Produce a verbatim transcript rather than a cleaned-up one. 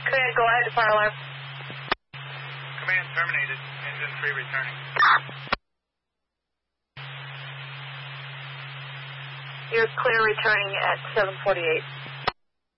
Command, go ahead, fire alarm. Command terminated. Engine three returning. You're clear returning at seven forty-eight.